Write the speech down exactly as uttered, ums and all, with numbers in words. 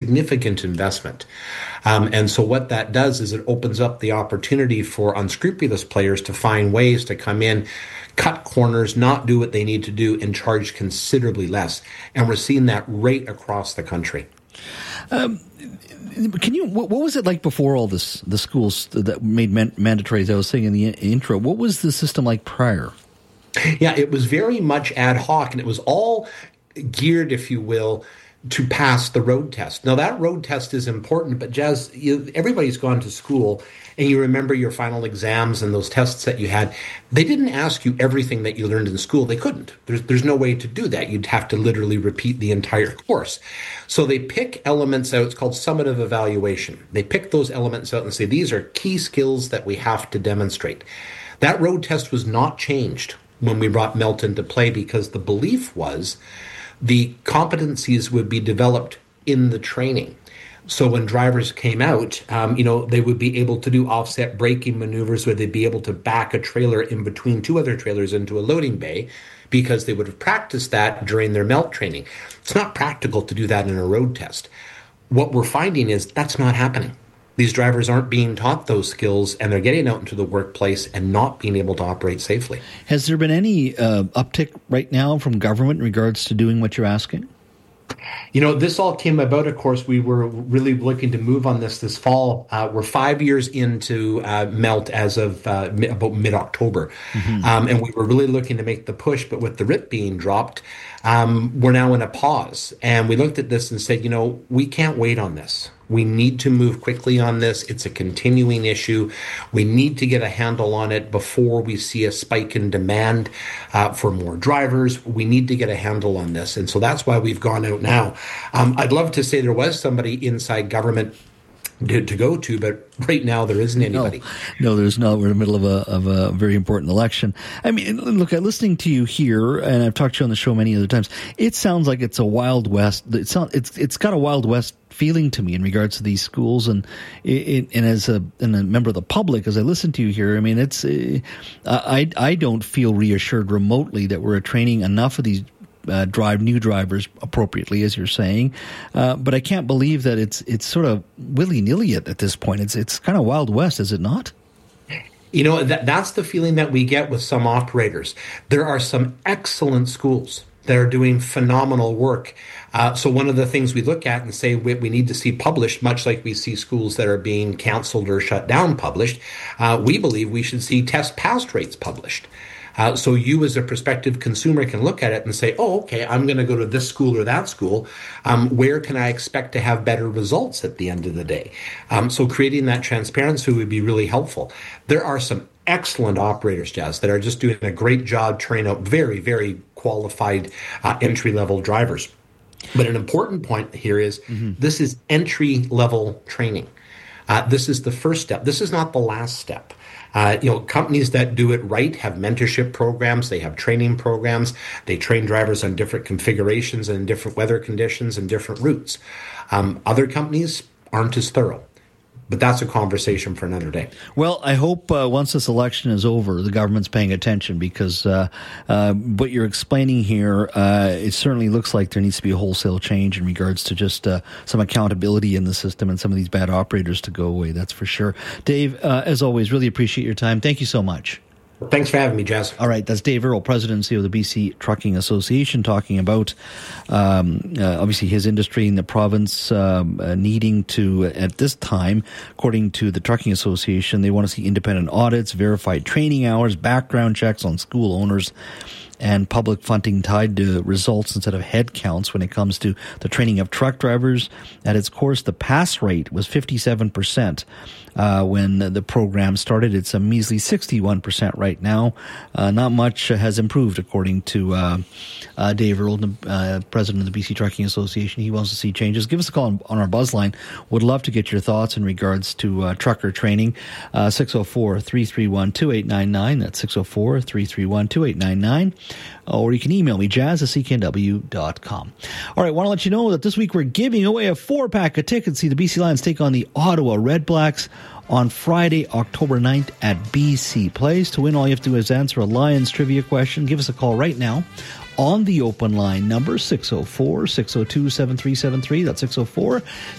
significant investment. Um, and so what that does is it opens up the opportunity for unscrupulous players to find ways to come in, cut corners, not do what they need to do, and charge considerably less. And we're seeing that right across the country. Um, can you? What, what was it like before all this? The schools that made man- mandatory, as I was saying in the in- intro. What was the system like prior? Yeah, it was very much ad hoc, and it was all geared, if you will, to pass the road test. Now, that road test is important, but Jazz, you, everybody's gone to school, and you remember your final exams and those tests that you had. They didn't ask you everything that you learned in school. They couldn't. There's, there's no way to do that. You'd have to literally repeat the entire course. So they pick elements out. It's called summative evaluation. They pick those elements out and say, these are key skills that we have to demonstrate. That road test was not changed when we brought MELT into play, because the belief was the competencies would be developed in the training. So when drivers came out, um, you know, they would be able to do offset braking maneuvers where they'd be able to back a trailer in between two other trailers into a loading bay, because they would have practiced that during their MELT training. It's not practical to do that in a road test. What we're finding is that's not happening. These drivers aren't being taught those skills, and they're getting out into the workplace and not being able to operate safely. Has there been any uh, uptick right now from government in regards to doing what you're asking? You know, this all came about, of course, we were really looking to move on this this fall. Uh, we're five years into uh, MELT as of uh, mi- about mid-October. Mm-hmm. Um, and we were really looking to make the push, but with the R I P being dropped, um, we're now in a pause. And we looked at this and said, you know, we can't wait on this. We need to move quickly on this. It's a continuing issue. We need to get a handle on it before we see a spike in demand uh, for more drivers. We need to get a handle on this. And so that's why we've gone out now. Um, I'd love to say there was somebody inside government to, to go to, but right now there isn't anybody. No, no, there's not. We're in the middle of a of a very important election. I mean, look, listening to you here, and I've talked to you on the show many other times, it sounds like it's a Wild West. It sounds, it's it's got a Wild West feeling to me in regards to these schools, and it, and as a and a member of the public, as I listen to you here, I mean, it's uh, I I don't feel reassured remotely that we're training enough of these Uh, drive new drivers appropriately, as you're saying, uh, but I can't believe that it's it's sort of willy nilly at, at this point. It's it's kind of Wild West, is it not? You know, that that's the feeling that we get with some operators. There are some excellent schools that are doing phenomenal work. Uh, so one of the things we look at and say we, we need to see published, much like we see schools that are being canceled or shut down published, uh, we believe we should see test pass rates published. Uh, so you as a prospective consumer can look at it and say, oh, okay, I'm going to go to this school or that school. Um, where can I expect to have better results at the end of the day? Um, so creating that transparency would be really helpful. There are some excellent operators, Jazz, that are just doing a great job training out very, very qualified uh, entry-level drivers. But an important point here is mm-hmm. this is entry-level training. Uh, this is the first step. This is not the last step. Uh, you know, companies that do it right have mentorship programs. They have training programs. They train drivers on different configurations and different weather conditions and different routes. Um, other companies aren't as thorough. But that's a conversation for another day. Well, I hope uh, once this election is over, the government's paying attention, because uh, uh, what you're explaining here, uh, it certainly looks like there needs to be a wholesale change in regards to just uh, some accountability in the system and some of these bad operators to go away. That's for sure. Dave, uh, as always, really appreciate your time. Thank you so much. Thanks for having me, Jazz. All right, that's Dave Earle, President and C E O of the B C Trucking Association, talking about um, uh, obviously his industry in the province um, uh, needing to, uh, at this time, according to the Trucking Association, they want to see independent audits, verified training hours, background checks on school owners, and public funding tied to results instead of head counts when it comes to the training of truck drivers. At its course, the pass rate was fifty-seven percent uh, when the program started. It's a measly sixty-one percent right now. Uh, not much has improved, according to uh, uh, Dave Earle, uh, President of the B C Trucking Association. He wants to see changes. Give us a call on, on our buzz line. Would love to get your thoughts in regards to uh, trucker training. Uh, six oh four, three three one, two eight nine nine. That's six oh four, three three one, two eight nine nine. Or you can email me, jazz at c k n w dot com. All right, want to let you know that this week we're giving away a four-pack of tickets to see the B C Lions take on the Ottawa Redblacks on Friday, October ninth at B C Place. To win, all you have to do is answer a Lions trivia question. Give us a call right now on the open line number, six oh four, six oh two, seven three seven three. That's six oh four,